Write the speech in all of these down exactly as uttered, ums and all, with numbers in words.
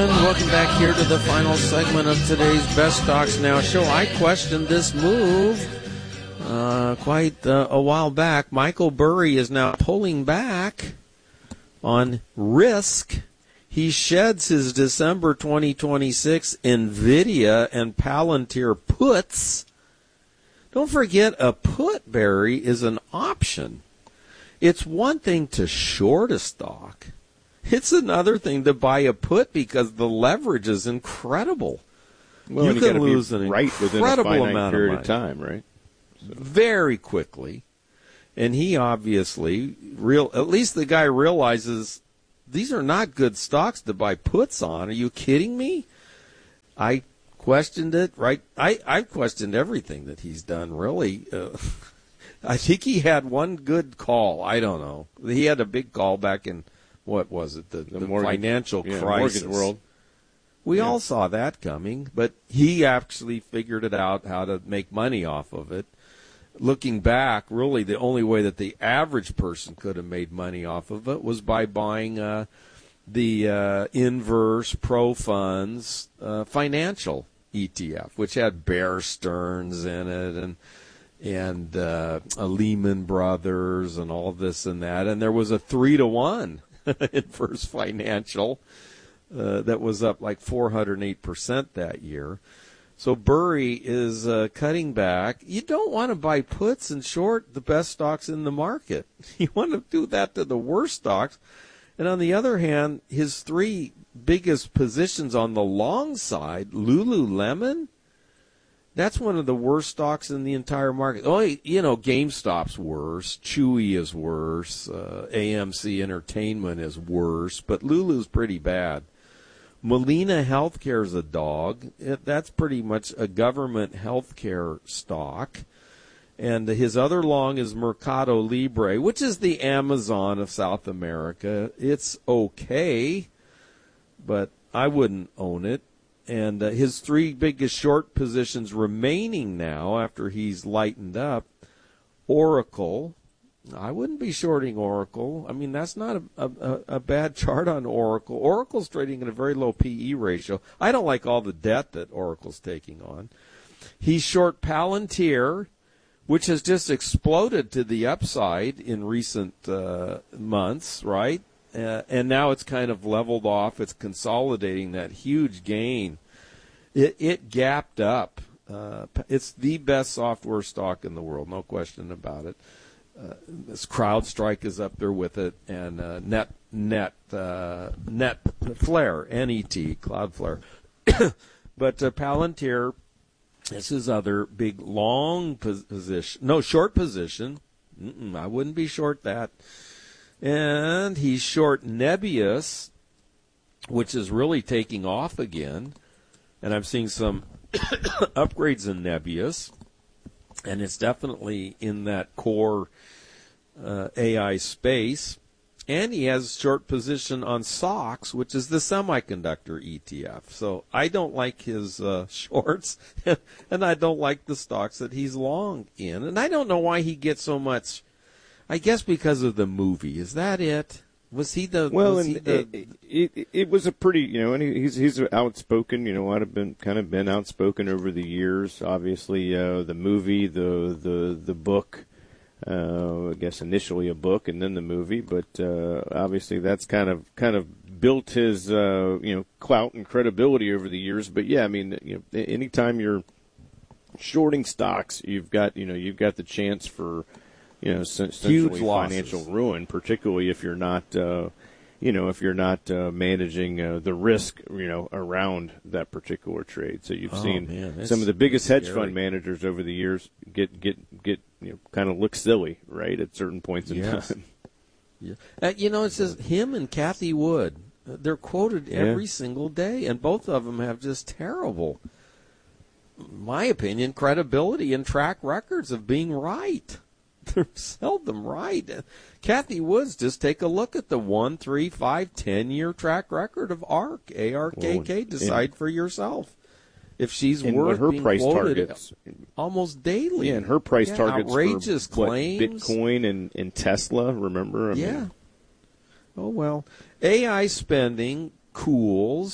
And welcome back here to the final segment of today's Best Stocks Now show. I questioned this move uh, quite uh, a while back. Michael Burry is now pulling back on risk. He sheds his December twenty twenty-six NVIDIA and Palantir puts. Don't forget, a put, Barry, is an option. It's one thing to short a stock. It's another thing to buy a put because the leverage is incredible. Well, you you can lose be an right incredible within a finite amount period of, of time, right? So. Very quickly. And he obviously, real at least the guy realizes these are not good stocks to buy puts on. Are you kidding me? I questioned it, right? I, I've questioned everything that he's done, really. Uh, I think he had one good call. I don't know. He had a big call back in, what was it, the, the, the mortgage, financial yeah, crisis. Mortgage world. We yeah. all saw that coming, but he actually figured it out how to make money off of it. Looking back, really the only way that the average person could have made money off of it was by buying uh, the uh, Inverse Pro Funds uh, financial E T F, which had Bear Stearns in it and and uh, a Lehman Brothers and all this and that. And there was a three to one Inverse Financial uh, that was up like four hundred eight percent that year. So Burry is uh, cutting back. You don't want to buy puts and short the best stocks in the market. You want to do that to the worst stocks. And on the other hand, his three biggest positions on the long side, Lululemon, that's one of the worst stocks in the entire market. Oh, you know, GameStop's worse. Chewy is worse. Uh, A M C Entertainment is worse. But Lulu's pretty bad. Molina Healthcare is a dog. It, that's pretty much a government healthcare stock. And his other long is Mercado Libre, which is the Amazon of South America. It's okay, but I wouldn't own it. And uh, his three biggest short positions remaining now after he's lightened up, Oracle. I wouldn't be shorting Oracle. I mean, that's not a, a, a bad chart on Oracle. Oracle's trading at a very low P E ratio. I don't like all the debt that Oracle's taking on. He's short Palantir, which has just exploded to the upside in recent uh, months, right? Uh, and now it's kind of leveled off. It's consolidating that huge gain. It, it gapped up. Uh, it's the best software stock in the world, no question about it. Uh, this CrowdStrike is up there with it, and uh, Net Net uh, Net Flare, N E T, Cloudflare. But uh, Palantir, this is other big long position, no short position. Mm-mm, I wouldn't be short that. And he's short Nebius, which is really taking off again, and I'm seeing some upgrades in Nebius. And it's definitely in that core uh, A I space. And he has short position on S O X, which is the semiconductor E T F. So I don't like his uh, shorts, and I don't like the stocks that he's long in. And I don't know why he gets so much. I guess because of the movie. Is that it? Was he the? Well, was and he the, it, it, it was a pretty, you know, and he's he's outspoken. You know, I've been kind of been outspoken over the years. Obviously, uh, the movie, the the the book. Uh, I guess initially a book and then the movie, but uh, obviously that's kind of kind of built his uh, you know clout and credibility over the years. But yeah, I mean, you know, anytime you're shorting stocks, you've got you know you've got the chance for. You know, essentially financial ruin, particularly if you're not, uh, you know, if you're not uh, managing uh, the risk, you know, around that particular trade. So you've oh, seen man, some of the biggest hedge scary. fund managers over the years get get get you know kind of look silly, right, at certain points in yes. time. Yeah. Uh, you know, it says him and Kathy Wood. Uh, they're quoted yeah. every single day, and both of them have just terrible, in my opinion, credibility and track records of being right. They're seldom right. Kathy Woods, just take a look at the one, three, five, ten year track record of ARK, A R K K. Well, decide yeah. for yourself if she's and worth her being price quoted targets almost daily. Yeah, and her price yeah, targets outrageous for claims. What, Bitcoin and, and Tesla. Remember? I yeah. mean, oh well, A I spending cools.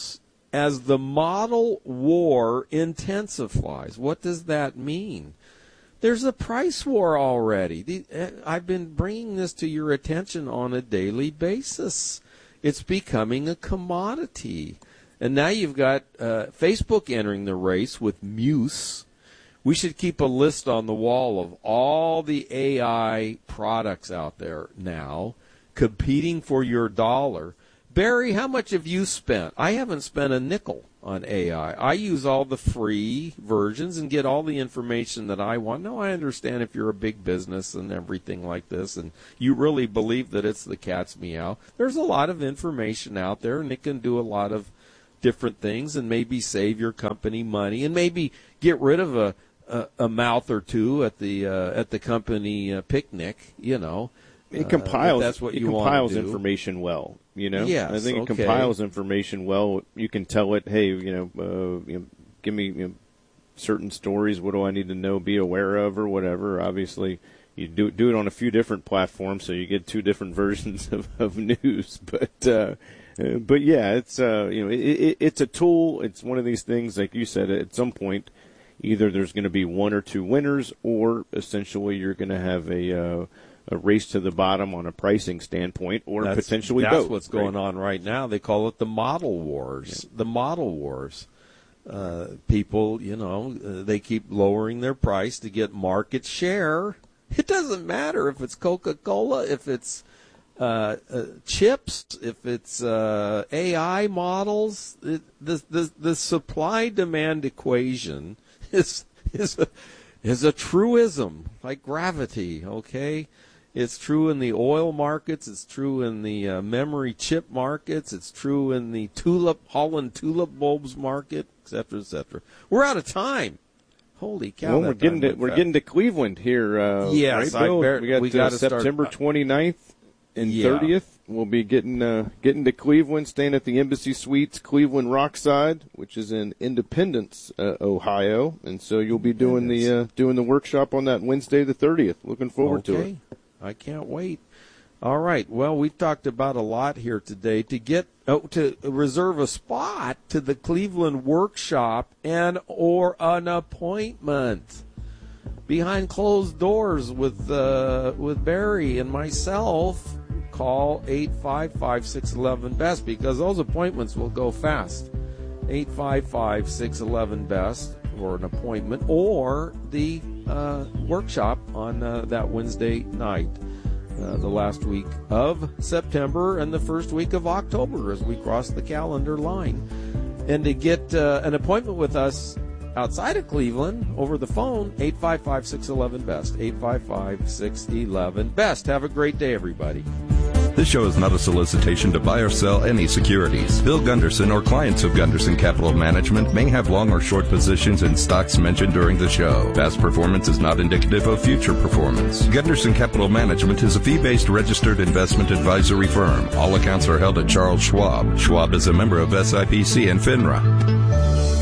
as the model war intensifies. What does that mean? There's a price war already. The, I've been bringing this to your attention on a daily basis. It's becoming a commodity. And now you've got uh, Facebook entering the race with Muse. We should keep a list on the wall of all the A I products out there now competing for your dollar. Barry, how much have you spent? I haven't spent a nickel on A I. I use all the free versions and get all the information that I want. No, I understand if you're a big business and everything like this and you really believe that it's the cat's meow. There's a lot of information out there, and it can do a lot of different things and maybe save your company money and maybe get rid of a a, a mouth or two at the uh, at the company uh, picnic, you know. It compiles. Uh, that's what it you compiles want to do. information well. You know, yes, I think it okay. compiles information well. You can tell it, hey, you know, uh, you know give me you know, certain stories. What do I need to know, be aware of, or whatever? Obviously, you do do it on a few different platforms, so you get two different versions of, of news. But uh, uh, but yeah, it's uh, you know, it, it, it's a tool. It's one of these things, like you said, at some point, either there's going to be one or two winners, or essentially you're going to have a uh, a race to the bottom on a pricing standpoint, or that's, potentially that's both. That's what's going on right now. They call it the model wars. Yeah. The model wars. Uh, people, you know, uh, they keep lowering their price to get market share. It doesn't matter if it's Coca-Cola, if it's uh, uh, chips, if it's uh, A I models. It, the the the supply-demand equation is is a, is a truism, like gravity. Okay. It's true in the oil markets. It's true in the uh, memory chip markets. It's true in the tulip, Holland tulip bulbs market, et cetera, et cetera. We're out of time. Holy cow! Well, we're getting to we're fast. getting to Cleveland here. Uh, yes, right, Bill? I bear, we got we uh, September twenty-ninth and yeah. thirtieth. We'll be getting uh, getting to Cleveland, staying at the Embassy Suites, Cleveland Rockside, which is in Independence, uh, Ohio, and so you'll be doing the uh, doing the workshop on that Wednesday, the thirtieth. Looking forward okay. to it. I can't wait. All right. Well, we talked about a lot here today. To get oh, to reserve a spot to the Cleveland workshop and or an appointment behind closed doors with uh, with Barry and myself, call eight five five, six one one, B E S T, because those appointments will go fast. eight five five, six one one, B E S T for an appointment, or the uh, workshop on uh, that Wednesday night, uh, the last week of September and the first week of October as we cross the calendar line. And to get uh, an appointment with us outside of Cleveland over the phone, eight five five, six one one, B E S T, eight five five, six one one, B E S T. Have a great day, everybody. This show is not a solicitation to buy or sell any securities. Bill Gunderson or clients of Gunderson Capital Management may have long or short positions in stocks mentioned during the show. Past performance is not indicative of future performance. Gunderson Capital Management is a fee-based registered investment advisory firm. All accounts are held at Charles Schwab. Schwab is a member of S I P C and FINRA.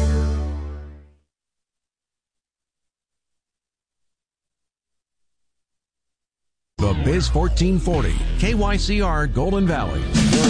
The Biz fourteen forty, K Y C R Golden Valley.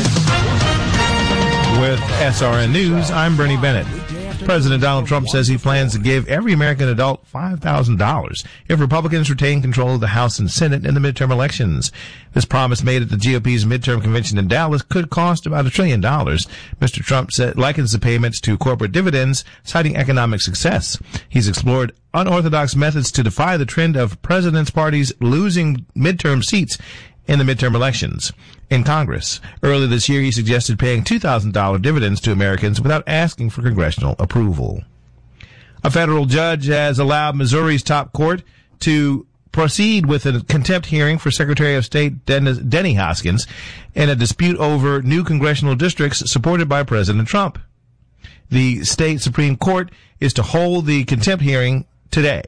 With S R N News, I'm Bernie Bennett. President Donald Trump says he plans to give every American adult five thousand dollars if Republicans retain control of the House and Senate in the midterm elections. This promise made at the G O P's midterm convention in Dallas could cost about a trillion dollars. Mister Trump said, likens the payments to corporate dividends, citing economic success. He's explored unorthodox methods to defy the trend of president's parties losing midterm seats in the midterm elections in Congress. Earlier this year, he suggested paying two thousand dollars dividends to Americans without asking for congressional approval. A federal judge has allowed Missouri's top court to proceed with a contempt hearing for Secretary of State Dennis, Denny Hoskins in a dispute over new congressional districts supported by President Trump. The state Supreme Court is to hold the contempt hearing today.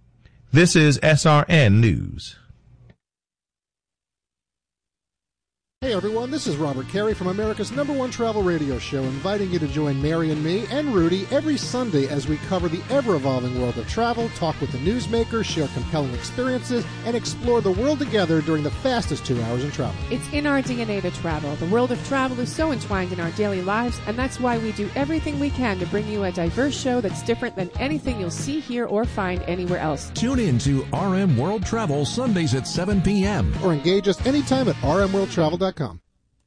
This is S R N News. Hey everyone, this is Robert Carey from America's number one travel radio show, inviting you to join Mary and me and Rudy every Sunday as we cover the ever-evolving world of travel, talk with the newsmakers, share compelling experiences, and explore the world together during the fastest two hours in travel. It's in our D N A to travel. The world of travel is so entwined in our daily lives, and that's why we do everything we can to bring you a diverse show that's different than anything you'll see here or find anywhere else. Tune in to R M World Travel Sundays at seven p.m. Or engage us anytime at r m world travel dot com.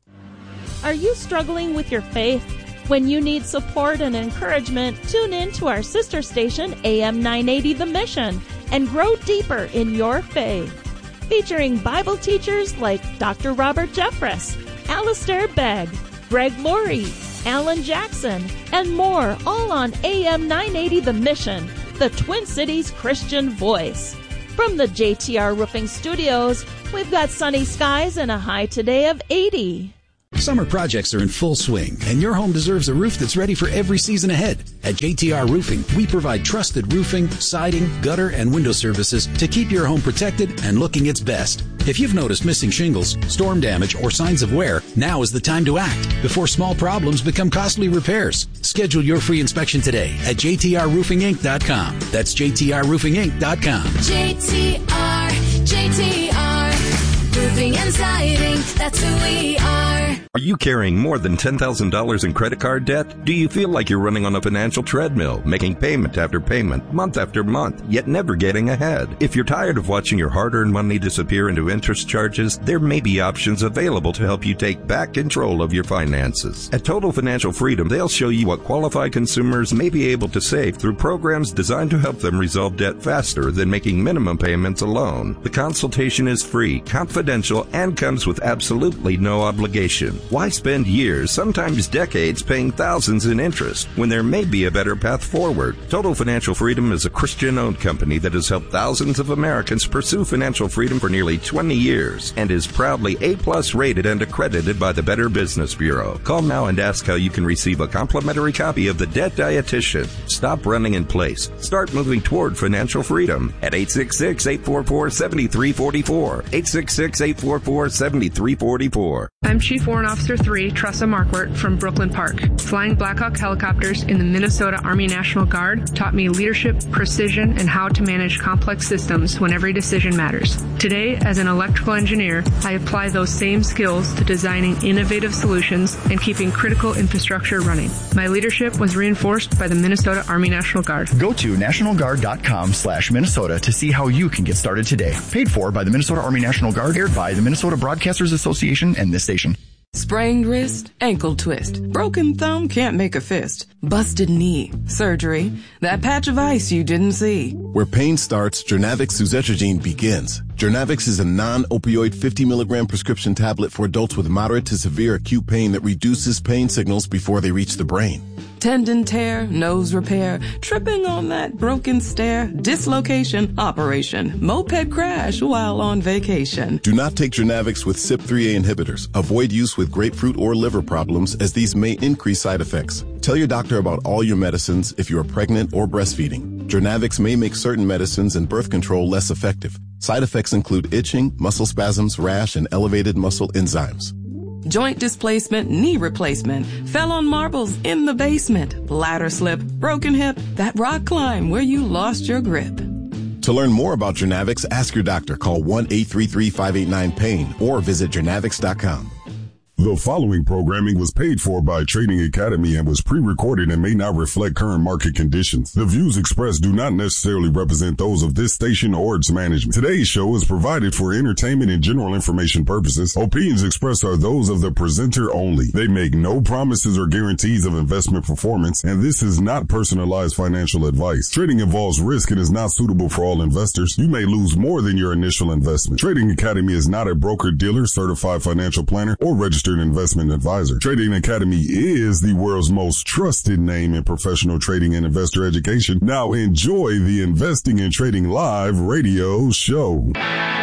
Are you struggling with your faith? When you need support and encouragement, tune in to our sister station, A M nine eighty The Mission, and grow deeper in your faith. Featuring Bible teachers like Doctor Robert Jeffress, Alistair Begg, Greg Laurie, Alan Jackson, and more, all on A M nine eighty The Mission, the Twin Cities Christian voice. From the J T R Roofing Studios, we've got sunny skies and a high today of eighty. Summer projects are in full swing, and your home deserves a roof that's ready for every season ahead. At J T R Roofing, we provide trusted roofing, siding, gutter, and window services to keep your home protected and looking its best. If you've noticed missing shingles, storm damage, or signs of wear, now is the time to act before small problems become costly repairs. Schedule your free inspection today at j t r roofing inc dot com. That's j t r roofing inc dot com. J T R, J T R, roofing and siding, that's who we are. Are you carrying more than ten thousand dollars in credit card debt? Do you feel like you're running on a financial treadmill, making payment after payment, month after month, yet never getting ahead? If you're tired of watching your hard-earned money disappear into interest charges, there may be options available to help you take back control of your finances. At Total Financial Freedom, they'll show you what qualified consumers may be able to save through programs designed to help them resolve debt faster than making minimum payments alone. The consultation is free, confidential, and comes with absolutely no obligation. Why spend years, sometimes decades, paying thousands in interest when there may be a better path forward? Total Financial Freedom is a Christian-owned company that has helped thousands of Americans pursue financial freedom for nearly twenty years and is proudly A-plus rated and accredited by the Better Business Bureau. Call now and ask how you can receive a complimentary copy of The Debt Dietitian. Stop running in place. Start moving toward financial freedom at eight six six, eight four four, seven three four four, eight six six, eight four four, seven three four four. I'm Chief Warrant Officer three, Tressa Markwart from Brooklyn Park. Flying Black Hawk helicopters in the Minnesota Army National Guard taught me leadership, precision, and how to manage complex systems when every decision matters. Today, as an electrical engineer, I apply those same skills to designing innovative solutions and keeping critical infrastructure running. My leadership was reinforced by the Minnesota Army National Guard. Go to national guard dot com slash Minnesota to see how you can get started today. Paid for by the Minnesota Army National Guard, aired by the Minnesota Broadcasters Association and this station. Sprained wrist, ankle twist, broken thumb, can't make a fist, busted knee, surgery, that patch of ice you didn't see. Where pain starts, Journavx suzetrigine begins. Journavx is a non-opioid fifty milligram prescription tablet for adults with moderate to severe acute pain that reduces pain signals before they reach the brain. Tendon tear, nose repair, tripping on that broken stair, dislocation, operation, moped crash while on vacation. Do not take Journavx with C Y P three A inhibitors. Avoid use with grapefruit or liver problems, as these may increase side effects. Tell your doctor about all your medicines if you are pregnant or breastfeeding. Journavx may make certain medicines and birth control less effective. Side effects include itching, muscle spasms, rash, and elevated muscle enzymes. Joint displacement, knee replacement, fell on marbles in the basement, bladder slip, broken hip, that rock climb where you lost your grip. To learn more about Journavx, ask your doctor. Call one eight three three, five eight nine, pain or visit journavx dot com. The following programming was paid for by Trading Academy and was pre-recorded and may not reflect current market conditions. The views expressed do not necessarily represent those of this station or its management. Today's show is provided for entertainment and general information purposes. Opinions expressed are those of the presenter only. They make no promises or guarantees of investment performance, and this is not personalized financial advice. Trading involves risk and is not suitable for all investors. You may lose more than your initial investment. Trading Academy is not a broker-dealer, certified financial planner, or registered investment advisor. Trading Academy is the world's most trusted name in professional trading and investor education. Now enjoy the Investing and Trading Live radio show.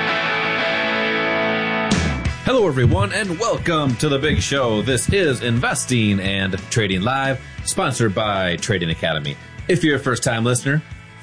Hello everyone and welcome to the big show. This is Investing and Trading Live, sponsored by Trading Academy. If you're a first time listener,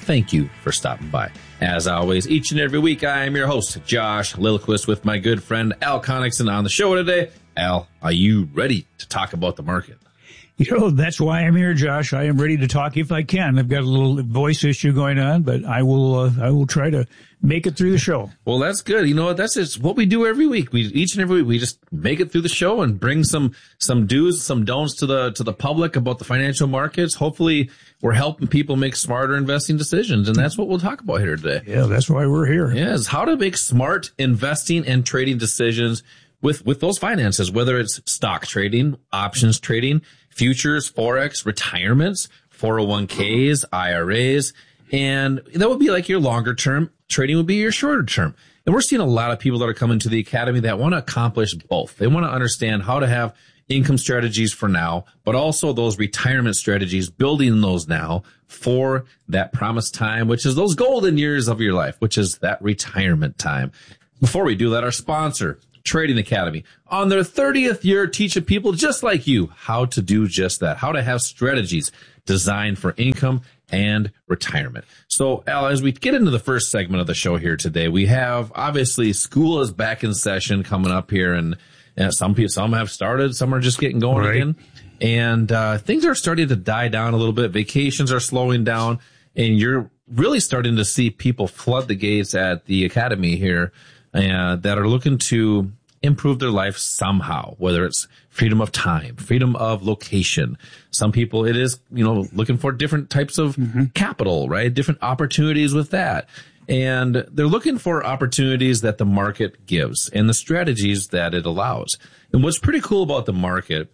thank you for stopping by. As always, each and every week, I am your host, Josh Lilquist, with my good friend Al Connickson on the show today. Al, are you ready to talk about the market? You know, that's why I'm here, Josh. I am ready to talk if I can. I've got a little voice issue going on, but I will, uh, I will try to make it through the show. Well, that's good. You know what? That's just what we do every week. We, each and every week, we just make it through the show and bring some, some do's, some don'ts to the, to the public about the financial markets. Hopefully we're helping people make smarter investing decisions. And that's what we'll talk about here today. Yeah, that's why we're here. Yes. How to make smart investing and trading decisions with, with those finances, whether it's stock trading, options trading, futures, Forex, retirements, four oh one k's, I R A's, and that would be like your longer term. Trading would be your shorter term. And we're seeing a lot of people that are coming to the academy that want to accomplish both. They want to understand how to have income strategies for now, but also those retirement strategies, building those now for that promised time, which is those golden years of your life, which is that retirement time. Before we do that, our sponsor, Trading Academy, on their thirtieth year, teaching people just like you how to do just that, how to have strategies designed for income and retirement. So, Al, as we get into the first segment of the show here today, we have, obviously, school is back in session coming up here, and, and some people, some have started, some are just getting going right. again. And uh, things are starting to die down a little bit. Vacations are slowing down, and you're really starting to see people flood the gates at the academy here uh, that are looking to improve their life somehow, whether it's freedom of time, freedom of location. Some people, it is, you know, looking for different types of mm-hmm. capital, right? Different opportunities with that. And they're looking for opportunities that the market gives and the strategies that it allows. And what's pretty cool about the market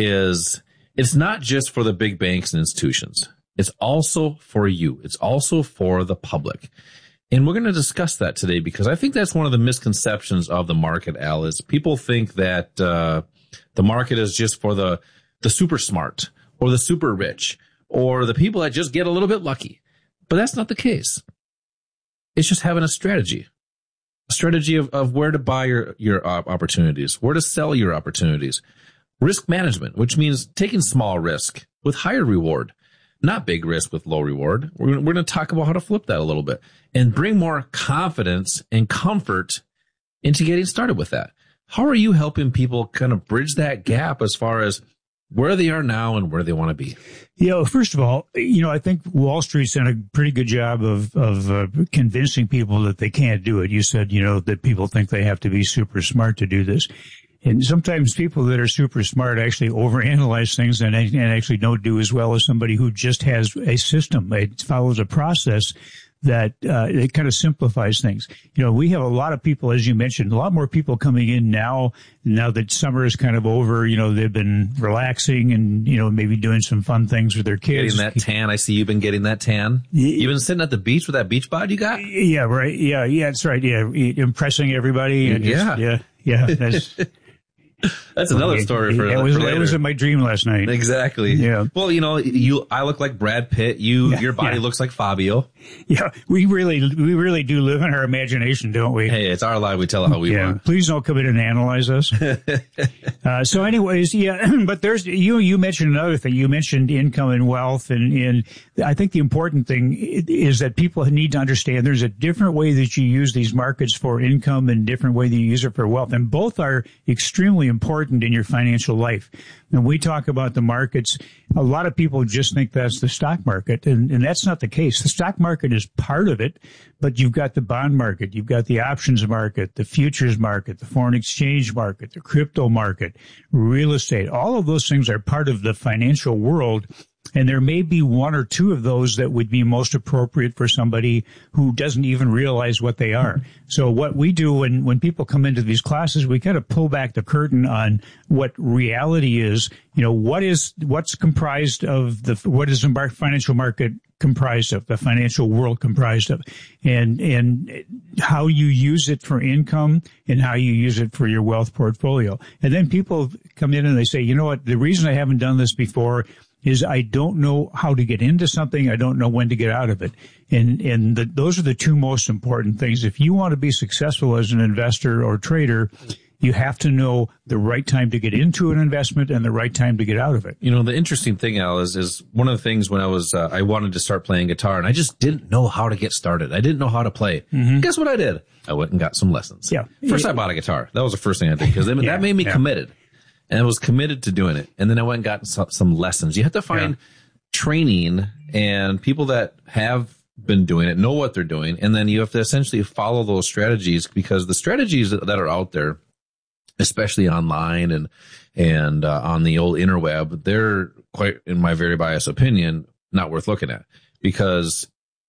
is it's not just for the big banks and institutions. It's also for you. It's also for the public. And we're going to discuss that today because I think that's one of the misconceptions of the market, Al, is people think that uh, the market is just for the, the super smart or the super rich or the people that just get a little bit lucky. But that's not the case. It's just having a strategy, a strategy of, of where to buy your, your opportunities, where to sell your opportunities, risk management, which means taking small risk with higher reward. Not big risk with low reward. We're, we're going to talk about how to flip that a little bit and bring more confidence and comfort into getting started with that. How are you helping people kind of bridge that gap as far as where they are now and where they want to be? You know, first of all, you know, I think Wall Street's done a pretty good job of, of uh, convincing people that they can't do it. You said, you know, that people think they have to be super smart to do this. And sometimes people that are super smart actually overanalyze things and, and actually don't do as well as somebody who just has a system. It follows a process that uh, it kind of simplifies things. You know, we have a lot of people, as you mentioned, a lot more people coming in now, now that summer is kind of over. You know, they've been relaxing and, you know, maybe doing some fun things with their kids. Getting that tan. I see you've been getting that tan. You've been sitting at the beach with that beach bod you got? Yeah, right. Yeah, yeah, that's right. Yeah, impressing everybody. And yeah. Just, yeah, yeah. That's, That's another okay. story for, that was, for later. That was in my dream last night. Exactly. Yeah. Well, you know, you, I look like Brad Pitt. You, yeah, your body yeah. looks like Fabio. Yeah. We really, we really do live in our imagination, don't we? Hey, it's our life. We tell it how we yeah. want. Please don't come in and analyze us. uh, so anyways, yeah, but there's, you, you mentioned another thing. You mentioned income and wealth. And, and I think the important thing is that people need to understand there's a different way that you use these markets for income and different way that you use it for wealth. And both are extremely important in your financial life. When we talk about the markets, a lot of people just think that's the stock market, and, and that's not the case. The stock market is part of it, but you've got the bond market, you've got the options market, the futures market, the foreign exchange market, the crypto market, real estate. All of those things are part of the financial world. And there may be one or two of those that would be most appropriate for somebody who doesn't even realize what they are. So what we do when, when people come into these classes, we kind of pull back the curtain on what reality is. You know, what is, what's comprised of the, what is the financial market comprised of, the financial world comprised of, and, and how you use it for income and how you use it for your wealth portfolio. And then people come in and they say, you know what, the reason I haven't done this before is I don't know how to get into something. I don't know when to get out of it. And, and the, those are the two most important things. If you want to be successful as an investor or trader, You have to know the right time to get into an investment and the right time to get out of it. You know, the interesting thing, Al, is, is one of the things when I was, uh, I wanted to start playing guitar and I just didn't know how to get started. I didn't know how to play. Mm-hmm. Guess what I did? I went and got some lessons. Yeah. First, I bought a guitar. That was the first thing I did because yeah, that made me yeah. committed. And I was committed to doing it. And then I went and got some, some lessons. You have to find yeah. training and people that have been doing it, know what they're doing. And then you have to essentially follow those strategies because the strategies that are out there, especially online and, and, uh, on the old interweb, they're quite, in my very biased opinion, not worth looking at because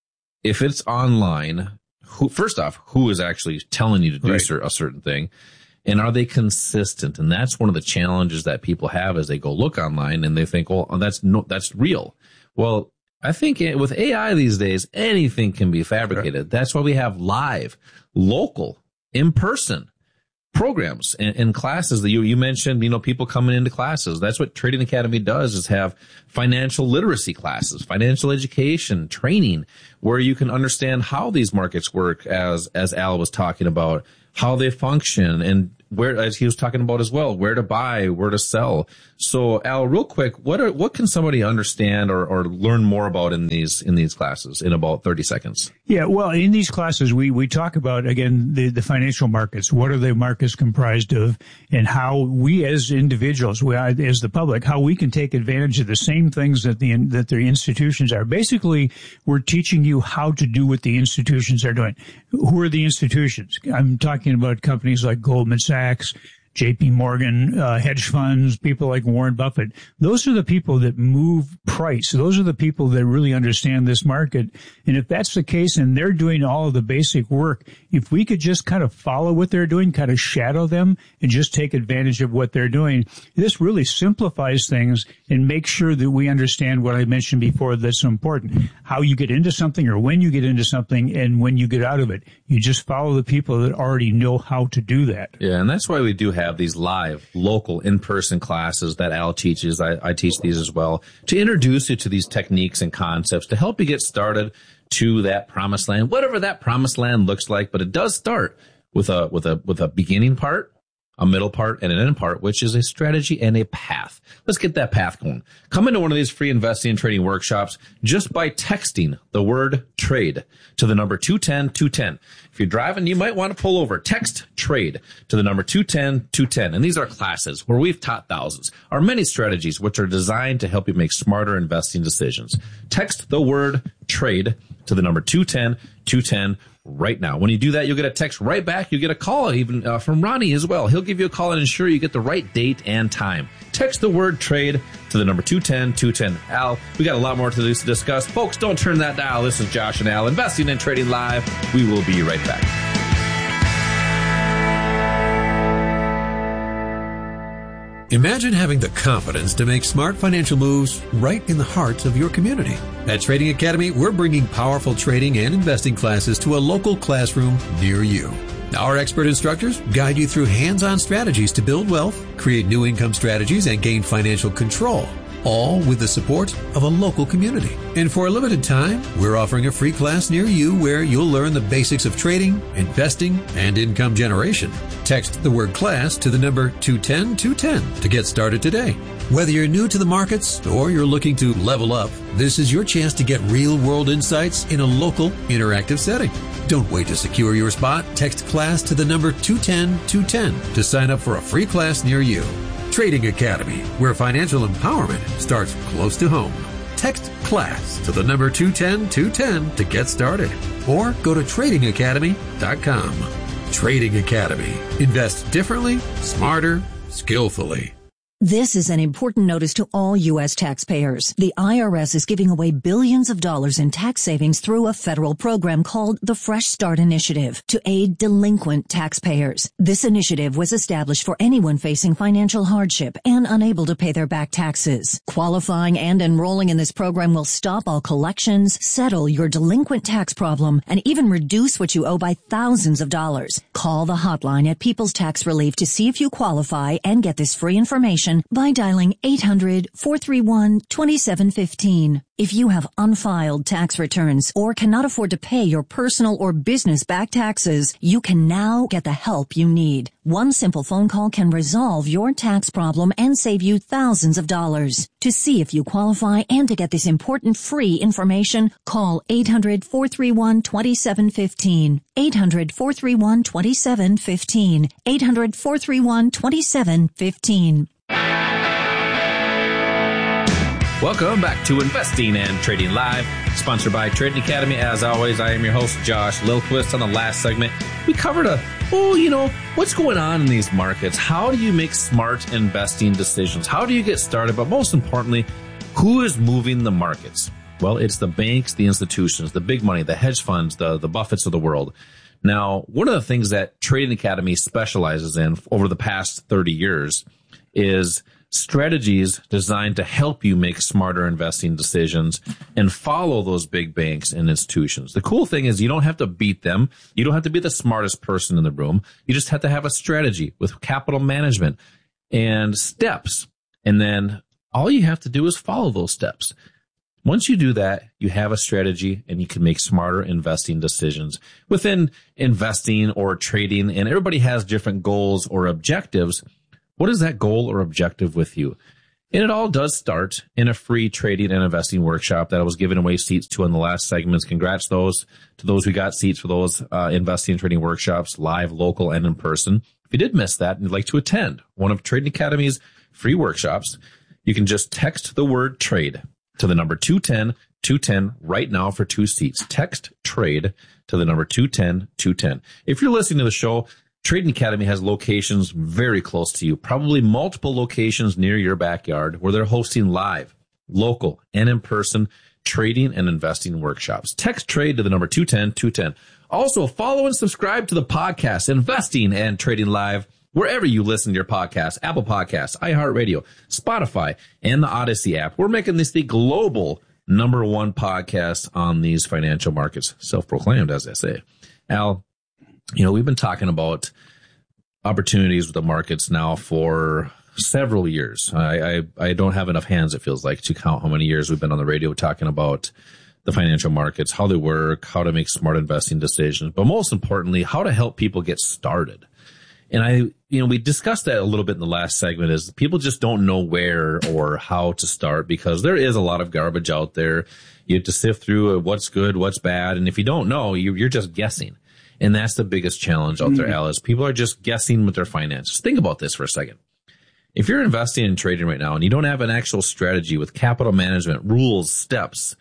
if it's online, who, first off, who is actually telling you to do right. a certain thing? And are they consistent? And that's one of the challenges that people have as they go look online and they think, well, that's no, that's real. Well, I think with A I these days, anything can be fabricated. Right. That's why we have live, local, in-person programs and, and classes that you, you mentioned, you know, people coming into classes. That's what Trading Academy does is have financial literacy classes, financial education, training, where you can understand how these markets work as, as Al was talking about, how they function and where, as he was talking about as well, where to buy, where to sell. So Al, real quick, what are, what can somebody understand or, or learn more about in these, in these classes in about thirty seconds? Yeah. Well, in these classes, we, we talk about, again, the, the financial markets. What are the markets comprised of and how we as individuals, we, as the public, how we can take advantage of the same things that the, that the institutions are. Basically, we're teaching you how to do what the institutions are doing. Who are the institutions? I'm talking about companies like Goldman Sachs, J P Morgan, uh, hedge funds, people like Warren Buffett. Those are the people that move price. Those are the people that really understand this market. And if that's the case and they're doing all of the basic work, if we could just kind of follow what they're doing, kind of shadow them and just take advantage of what they're doing, this really simplifies things and makes sure that we understand what I mentioned before that's so important. How you get into something or when you get into something and when you get out of it. You just follow the people that already know how to do that. Yeah, and that's why we do have have these live, local, in-person classes that Al teaches. I, I teach these as well to introduce you to these techniques and concepts to help you get started to that promised land, whatever that promised land looks like. But it does start with a, with a, with a beginning part, a middle part, and an end part, which is a strategy and a path. Let's get that path going. Come into one of these free investing and trading workshops just by texting the word trade to the number two ten two ten. If you're driving, you might want to pull over. Text trade to the number two ten two ten. And these are classes where we've taught thousands. Our many strategies, which are designed to help you make smarter investing decisions. Text the word trade to the number two ten two ten right now. When you do that, you'll get a text right back. You get a call even uh, from Ronnie as well. He'll give you a call and ensure you get the right date and time. Text the word trade to the number two ten two ten. Al, we got a lot more to discuss. Folks, don't turn that dial. This is Josh and Al, Investing and Trading Live. We will be right back. Imagine having the confidence to make smart financial moves right in the heart of your community. At Trading Academy, we're bringing powerful trading and investing classes to a local classroom near you. Our expert instructors guide you through hands-on strategies to build wealth, create new income strategies, and gain financial control, all with the support of a local community. And for a limited time, we're offering a free class near you where you'll learn the basics of trading, investing, and income generation. Text the word class to the number two ten two ten to get started today. Whether you're new to the markets or you're looking to level up, this is your chance to get real-world insights in a local, interactive setting. Don't wait to secure your spot. Text class to the number two ten two ten to sign up for a free class near you. Trading Academy, where financial empowerment starts close to home. Text class to the number two ten two ten to get started. Or go to trading academy dot com. Trading Academy. Invest differently, smarter, skillfully. This is an important notice to all U S taxpayers. The I R S is giving away billions of dollars in tax savings through a federal program called the Fresh Start Initiative to aid delinquent taxpayers. This initiative was established for anyone facing financial hardship and unable to pay their back taxes. Qualifying and enrolling in this program will stop all collections, settle your delinquent tax problem, and even reduce what you owe by thousands of dollars. Call the hotline at People's Tax Relief to see if you qualify and get this free information information by dialing eight hundred, four three one, two seven one five. If you have unfiled tax returns or cannot afford to pay your personal or business back taxes, you can now get the help you need. One simple phone call can resolve your tax problem and save you thousands of dollars. To see if you qualify and to get this important free information, call eight hundred, four three one, two seven one five. eight hundred, four three one, two seven one five. eight hundred, four three one, two seven one five. Welcome back to Investing and Trading Live, sponsored by Trading Academy. As always, I am your host, Josh Lilquist. On the last segment, we covered a, oh, you know, what's going on in these markets? How do you make smart investing decisions? How do you get started? But most importantly, who is moving the markets? Well, it's the banks, the institutions, the big money, the hedge funds, the, the Buffetts of the world. Now, one of the things that Trading Academy specializes in over the past thirty years is strategies designed to help you make smarter investing decisions and follow those big banks and institutions. The cool thing is you don't have to beat them. You don't have to be the smartest person in the room. You just have to have a strategy with capital management and steps. And then all you have to do is follow those steps. Once you do that, you have a strategy and you can make smarter investing decisions within investing or trading. And everybody has different goals or objectives. What is that goal or objective with you? And it all does start in a free trading and investing workshop that I was giving away seats to in the last segments. Congrats those to those who got seats for those uh, investing and trading workshops, live, local, and in person. If you did miss that and you'd like to attend one of Trading Academy's free workshops, you can just text the word trade to the number two ten two ten right now for two seats. Text trade to the number two ten two ten. If you're listening to the show, Trading Academy has locations very close to you, probably multiple locations near your backyard where they're hosting live, local, and in-person trading and investing workshops. Text trade to the number two ten two ten. Also, follow and subscribe to the podcast, Investing and Trading Live, wherever you listen to your podcasts, Apple Podcasts, iHeartRadio, Spotify, and the Odyssey app. We're making this the global number one podcast on these financial markets, self-proclaimed, as I say. Al, you know, we've been talking about opportunities with the markets now for several years. I, I, I don't have enough hands, it feels like, to count how many years we've been on the radio talking about the financial markets, how they work, how to make smart investing decisions, but most importantly, how to help people get started. And I, you know, we discussed that a little bit in the last segment is people just don't know where or how to start because there is a lot of garbage out there. You have to sift through what's good, what's bad. And if you don't know, you, you're just guessing. And that's the biggest challenge out there, mm-hmm. Alice. People are just guessing with their finances. Think about this for a second. If you're investing and trading right now and you don't have an actual strategy with capital management, rules, steps,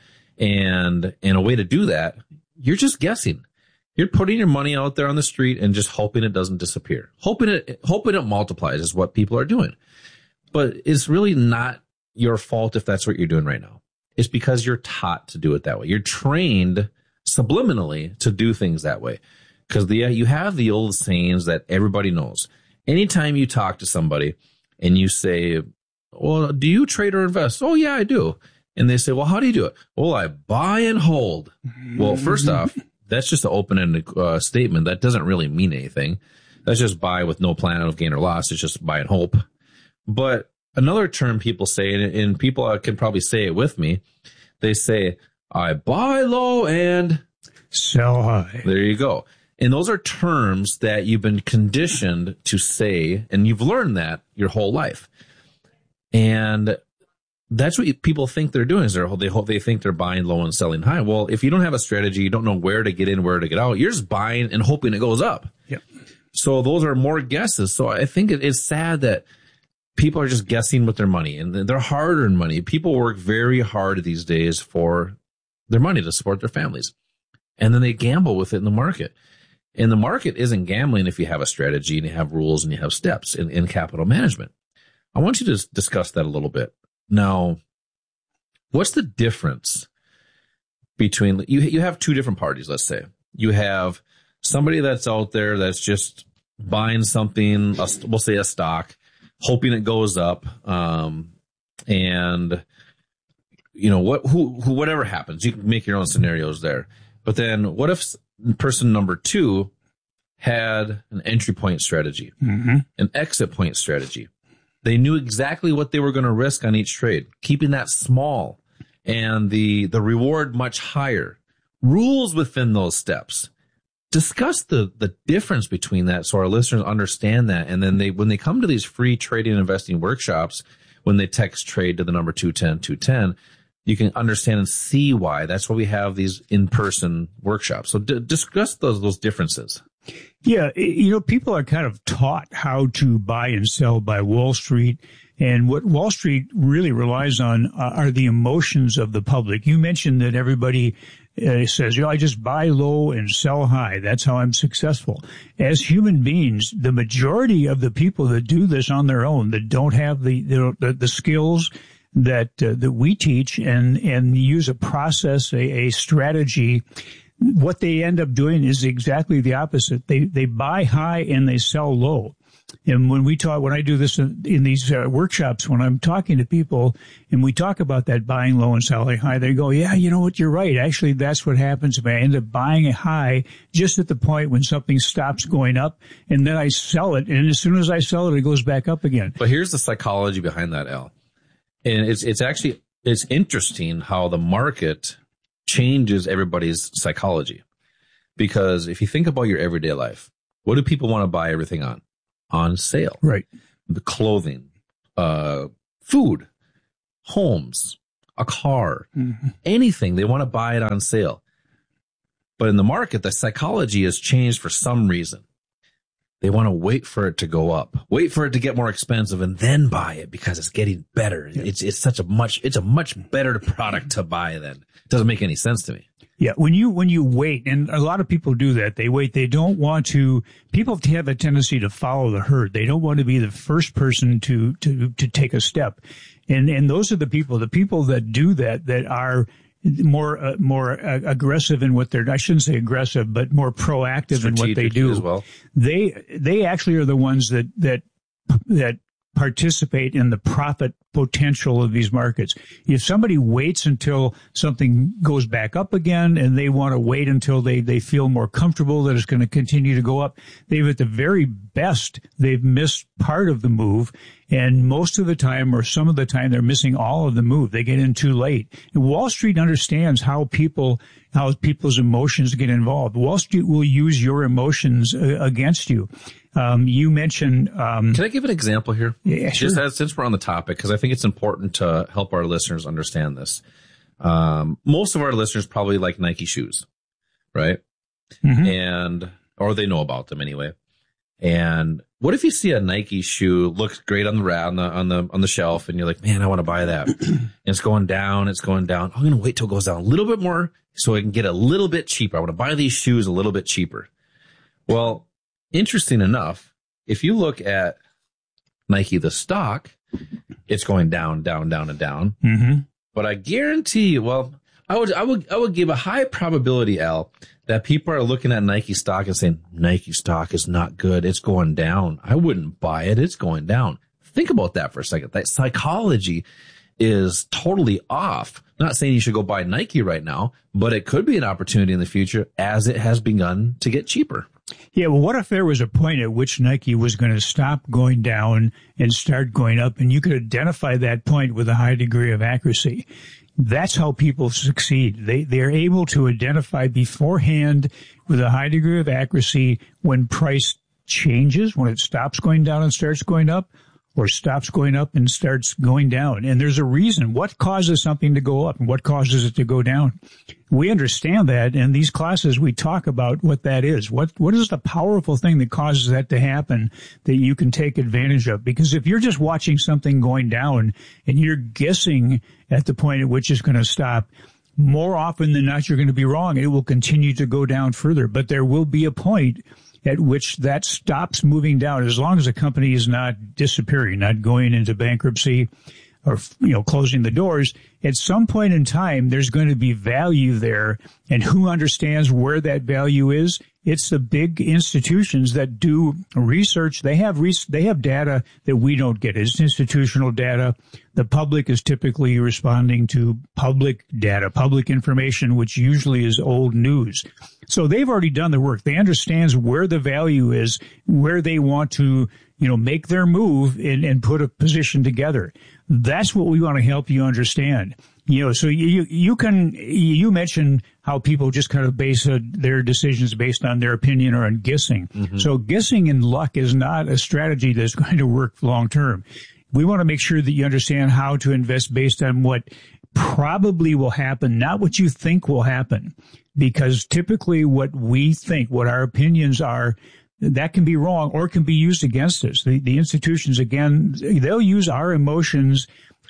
and, and a way to do that, you're just guessing. You're putting your money out there on the street and just hoping it doesn't disappear. Hoping it, hoping it multiplies is what people are doing. But it's really not your fault if that's what you're doing right now. It's because you're taught to do it that way. You're trained subliminally to do things that way. Because the you have the old sayings that everybody knows. Anytime you talk to somebody and you say, well, do you trade or invest? Oh, yeah, I do. And they say, well, how do you do it? Well, I buy and hold. Well, first off, that's just an open-ended uh, statement. That doesn't really mean anything. That's just buy with no plan of gain or loss. It's just buy and hope. But another term people say, and, and people can probably say it with me, they say, I buy low and sell high. There you go. And those are terms that you've been conditioned to say, and you've learned that your whole life. And that's what people think they're doing is they're, they hope they think they're buying low and selling high. Well, if you don't have a strategy, you don't know where to get in, where to get out, you're just buying and hoping it goes up. Yep. So those are more guesses. So I think it is sad that people are just guessing with their money and their hard-earned money. People work very hard these days for their money to support their families. And then they gamble with it in the market. And the market isn't gambling if you have a strategy and you have rules and you have steps in, in capital management. I want you to discuss that a little bit. Now, what's the difference between, you, you have two different parties, let's say. You have somebody that's out there that's just buying something, a, we'll say a stock, hoping it goes up, um, and, you know, what, who, who, whatever happens, you can make your own scenarios there. But then what if person number two had an entry point strategy, mm-hmm. an exit point strategy, They knew exactly what they were going to risk on each trade, keeping that small and the the reward much higher. Rules within those steps. Discuss the the difference between that so our listeners understand that. And then they when they come to these free trading and investing workshops, when they text trade to the number two ten two ten, you can understand and see why. That's why we have these in-person workshops. So d- discuss those those differences. Yeah, you know, people are kind of taught how to buy and sell by Wall Street. And what Wall Street really relies on are the emotions of the public. You mentioned that everybody uh, says, you know, I just buy low and sell high. That's how I'm successful. As human beings, the majority of the people that do this on their own, that don't have the the, the skills that uh, that we teach and and use a process, a, a strategy, what they end up doing is exactly the opposite. They they buy high and they sell low. And when we talk, when I do this in, in these uh, workshops, when I'm talking to people and we talk about that buying low and selling high, they go, yeah, you know what, you're right. Actually, that's what happens to me. I end up buying a high just at the point when something stops going up, and then I sell it. And as soon as I sell it, it goes back up again. But here's the psychology behind that, Al. And it's it's actually, it's interesting how the market changes everybody's psychology. Because if you think about your everyday life, what do people want to buy everything on? On sale. Right. The clothing, uh, food, homes, a car, mm-hmm. anything. They want to buy it on sale. But in the market, the psychology has changed for some reason. They want to wait for it to go up, wait for it to get more expensive, and then buy it because it's getting better. Yeah. It's it's such a much it's a much better product to buy then. It doesn't make any sense to me. Yeah, when you when you wait, and a lot of people do that, they wait. They don't want to. People have a tendency to follow the herd. They don't want to be the first person to to to take a step, and and those are the people, the people that do that, that are more uh, more uh, aggressive in what they're. I shouldn't say aggressive, but more proactive Strategic in what they do. As well. They they actually are the ones that that that participate in the profit potential of these markets. If somebody waits until something goes back up again and they want to wait until they, they feel more comfortable that it's going to continue to go up, they've at the very best, they've missed part of the move. And most of the time, or some of the time, they're missing all of the move. They get in too late. And Wall Street understands how people, how people's emotions get involved. Wall Street will use your emotions uh, against you. Um, you mentioned, um, can I give an example here? Yeah, sure. Just as, since we're on the topic, because I think it's important to help our listeners understand this. Um, most of our listeners probably like Nike shoes, right? Mm-hmm. And, or they know about them anyway. And what if you see a Nike shoe looks great on the on the on the on the shelf, and you're like, man, I want to buy that. And it's going down, it's going down. I'm going to wait till it goes down a little bit more so I can get a little bit cheaper. I want to buy these shoes a little bit cheaper. Well, interesting enough, if you look at Nike, the stock, it's going down, down, down, and down. Mm-hmm. But I guarantee you, well, I would, I would, I would give a high probability, Al, that people are looking at Nike stock and saying, Nike stock is not good. It's going down. I wouldn't buy it. It's going down. Think about that for a second. That psychology is totally off. Not saying you should go buy Nike right now, but it could be an opportunity in the future as it has begun to get cheaper. Yeah, well, what if there was a point at which Nike was going to stop going down and start going up, and you could identify that point with a high degree of accuracy? That's how people succeed. They, they're able to identify beforehand with a high degree of accuracy when price changes, when it stops going down and starts going up, or stops going up and starts going down. And there's a reason. What causes something to go up and what causes it to go down? We understand that. In these classes, we talk about what that is. What, what is the powerful thing that causes that to happen that you can take advantage of? Because if you're just watching something going down and you're guessing at the point at which it's going to stop, more often than not, you're going to be wrong. It will continue to go down further, but there will be a point at which that stops moving down, as long as the company is not disappearing, not going into bankruptcy, or, you know, closing the doors. At some point in time, there's going to be value there. And who understands where that value is? It's the big institutions that do research. They have res- they have data that we don't get. It's institutional data. The public is typically responding to public data, public information, which usually is old news. So they've already done the work. They understand where the value is, where they want to, you know, make their move and, and put a position together. That's what we want to help you understand. You know, so you, you can, you mentioned how people just kind of base uh, their decisions based on their opinion or on guessing. Mm-hmm. So guessing and luck is not a strategy that's going to work long term. We want to make sure that you understand how to invest based on what probably will happen, not what you think will happen. Because typically what we think, what our opinions are, that can be wrong or can be used against us. The, the institutions, again, they'll use our emotions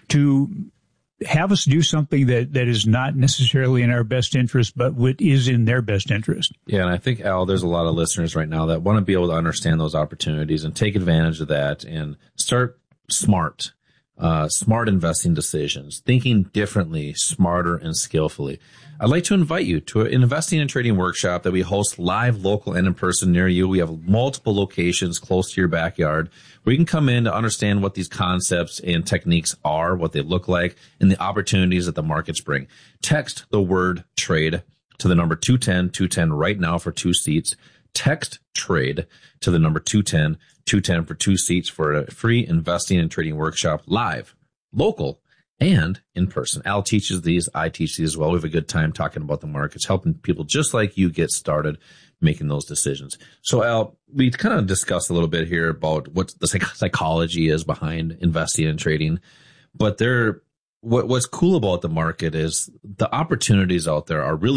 to have us do something that, that is not necessarily in our best interest, but what is in their best interest. Yeah, and I think, Al, there's a lot of listeners right now that want to be able to understand those opportunities and take advantage of that and start smart, uh, smart investing decisions, thinking differently, smarter, and skillfully. I'd like to invite you to an investing and trading workshop that we host live, local, and in person near you. We have multiple locations close to your backyard where you can come in to understand what these concepts and techniques are, what they look like, and the opportunities that the markets bring. Text the word trade to the number two ten two ten right now for two seats. Text trade to the number two ten two ten for two seats for a free investing and trading workshop, live, local, and in person. Al teaches these. I teach these as well. We have a good time talking about the markets, helping people just like you get started making those decisions. So, Al, we kind of discussed a little bit here about what the psych- psychology is behind investing and trading. But there, what, what's cool about the market is the opportunities out there are really